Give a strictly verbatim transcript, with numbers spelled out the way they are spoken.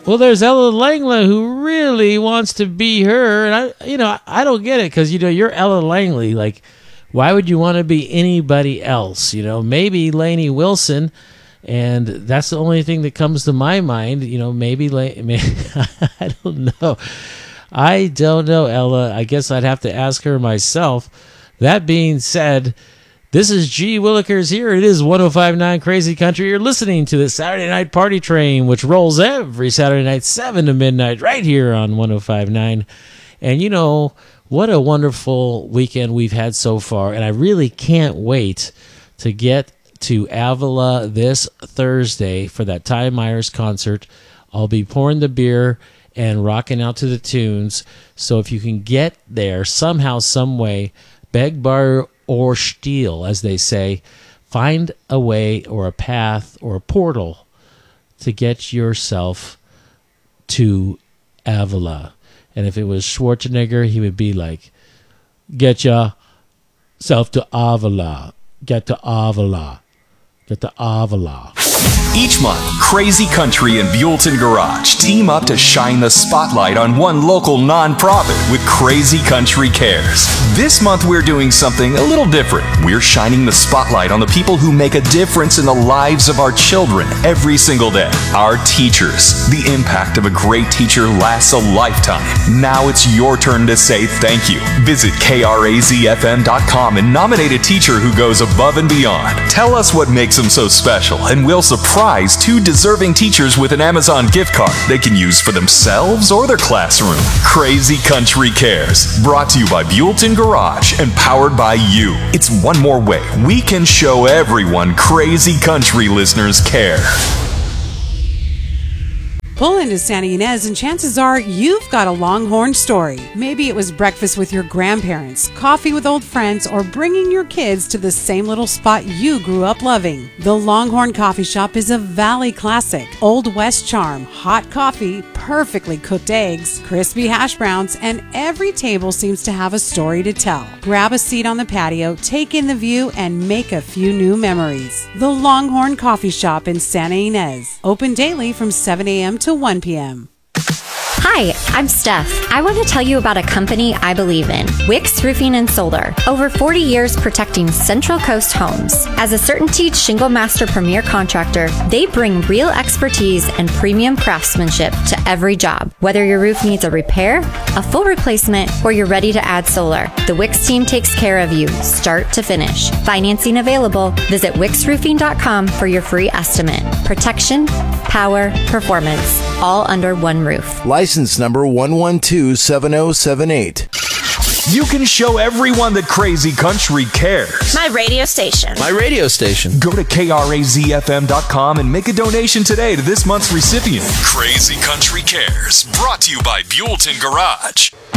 Well, there's Ella Langley who really wants to be her, and I, you know, I don't get it because you know you're Ella Langley. Like, why would you want to be anybody else? You know, maybe Lainey Wilson, and that's the only thing that comes to my mind. You know, maybe, maybe I don't know. I don't know, Ella. I guess I'd have to ask her myself. That being said, this is G. Willikers here. It is one oh five point nine Crazy Country. You're listening to the Saturday Night Party Train, which rolls every Saturday night, seven to midnight, right here on one oh five point nine. And you know, what a wonderful weekend we've had so far. And I really can't wait to get to Avila this Thursday for that Ty Myers concert. I'll be pouring the beer and rocking out to the tunes. So if you can get there somehow, some way, beg, borrow, or steal, as they say, find a way or a path or a portal to get yourself to Avila. And if it was Schwarzenegger, he would be like, get yourself to Avila. Get to Avila. Get to Avila. Each month, Crazy Country and Buellton Garage team up to shine the spotlight on one local nonprofit with Crazy Country Cares. This month, we're doing something a little different. We're shining the spotlight on the people who make a difference in the lives of our children every single day. Our teachers. The impact of a great teacher lasts a lifetime. Now it's your turn to say thank you. Visit K R A Z F M dot com and nominate a teacher who goes above and beyond. Tell us what makes them so special, and we'll surprise two deserving teachers with an Amazon gift card they can use for themselves or their classroom. Crazy Country Cares, brought to you by Buellton Garage and powered by you. It's one more way we can show everyone Crazy Country listeners care. Pull into Santa Ynez and chances are you've got a Longhorn story. Maybe it was breakfast with your grandparents, coffee with old friends, or bringing your kids to the same little spot you grew up loving. The Longhorn Coffee Shop is a Valley classic. Old West charm, hot coffee, perfectly cooked eggs, crispy hash browns, and every table seems to have a story to tell. Grab a seat on the patio, take in the view, and make a few new memories. The Longhorn Coffee Shop in Santa Ynez. Open daily from seven a.m. to one p.m. Hi, I'm Steph. I want to tell you about a company I believe in, Wicks Roofing and Solar. Over forty years protecting Central Coast homes. As a CertainTeed Shingle Master Premier contractor, they bring real expertise and premium craftsmanship to every job. Whether your roof needs a repair, a full replacement, or you're ready to add solar, the Wicks team takes care of you, start to finish. Financing available. Visit wicks roofing dot com for your free estimate. Protection, power, performance, all under one roof. License number one one two seven zero seven eight. You can show everyone that Crazy Country cares. My radio station. My radio station. Go to K R A Z F M dot com and make a donation today to this month's recipient. Crazy Country Cares, brought to you by Buellton Garage.